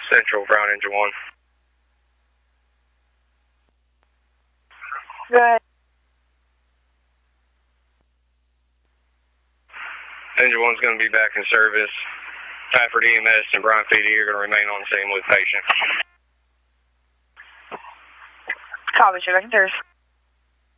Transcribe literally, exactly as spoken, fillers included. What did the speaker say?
Central, Brown Engine one. Good. Engine one's going to be back in service. Pafford E M S and Brian Feedy are going to remain on scene with patient. Copy, check back in service.